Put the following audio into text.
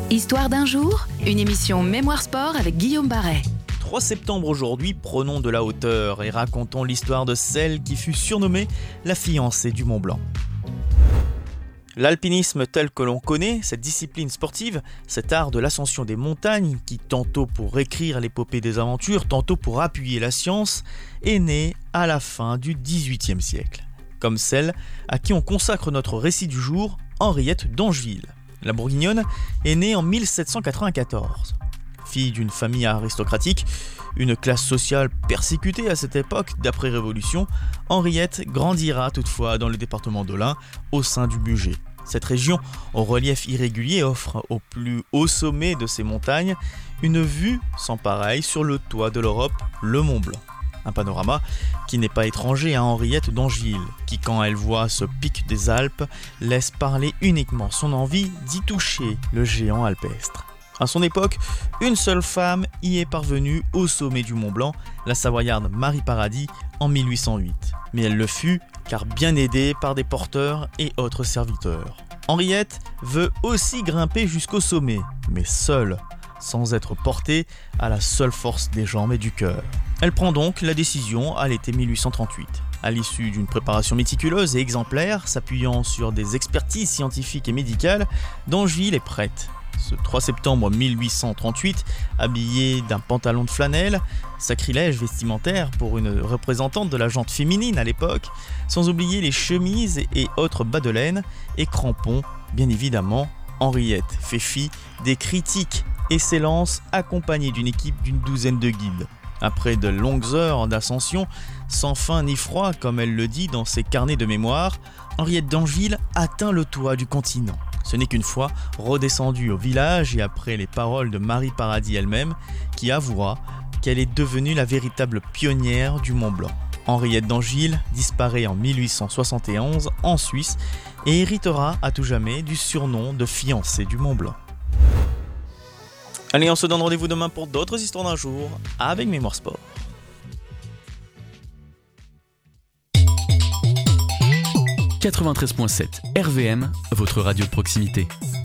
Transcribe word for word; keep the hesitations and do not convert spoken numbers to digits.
Histoire d'un jour, une émission Mémoire Sport avec Guillaume Barret. trois septembre aujourd'hui, prenons de la hauteur et racontons l'histoire de celle qui fut surnommée la fiancée du Mont Blanc. L'alpinisme tel que l'on connaît, cette discipline sportive, cet art de l'ascension des montagnes qui, tantôt pour écrire l'épopée des aventures, tantôt pour appuyer la science, est né à la fin du dix-huitième siècle. Comme celle à qui on consacre notre récit du jour, Henriette d'Angeville. La Bourguignonne est née en mille sept cent quatre-vingt-quatorze. Fille d'une famille aristocratique, une classe sociale persécutée à cette époque d'après-révolution, Henriette grandira toutefois dans le département de l'Ain, au sein du Bugey. Cette région, au relief irrégulier, offre au plus haut sommet de ces montagnes une vue sans pareille sur le toit de l'Europe, le Mont Blanc. Un panorama qui n'est pas étranger à Henriette d'Angeville, qui quand elle voit ce pic des Alpes, laisse parler uniquement son envie d'y toucher le géant alpestre. À son époque, une seule femme y est parvenue au sommet du Mont Blanc, la Savoyarde Marie Paradis, en mille huit cent huit. Mais elle le fut, car bien aidée par des porteurs et autres serviteurs. Henriette veut aussi grimper jusqu'au sommet, mais seule, sans être portée à la seule force des jambes et du cœur. Elle prend donc la décision à l'été mille huit cent trente-huit. À l'issue d'une préparation méticuleuse et exemplaire, s'appuyant sur des expertises scientifiques et médicales, d'Angeville est prête. Ce trois septembre mille huit cent trente-huit, habillée d'un pantalon de flanelle, sacrilège vestimentaire pour une représentante de la gente féminine à l'époque, sans oublier les chemises et autres bas de laine et crampons, bien évidemment, Henriette fait fi des critiques et s'élance accompagnée d'une équipe d'une douzaine de guides. Après de longues heures d'ascension, sans faim ni froid comme elle le dit dans ses carnets de mémoire, Henriette d'Angeville atteint le toit du continent. Ce n'est qu'une fois redescendue au village et après les paroles de Marie Paradis elle-même qui avouera qu'elle est devenue la véritable pionnière du Mont Blanc. Henriette d'Angeville disparaît en mille huit cent soixante et onze en Suisse et héritera à tout jamais du surnom de fiancée du Mont Blanc. Allez, on se donne rendez-vous demain pour d'autres histoires d'un jour avec Mémoire Sport. quatre-vingt-treize virgule sept R V M, votre radio de proximité.